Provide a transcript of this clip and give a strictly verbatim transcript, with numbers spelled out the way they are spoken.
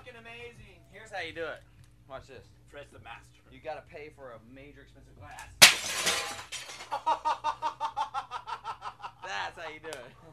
fucking amazing. Here's how you do it. Watch this. Fred's the master. You gotta pay for a major expensive glass. That's how you do it.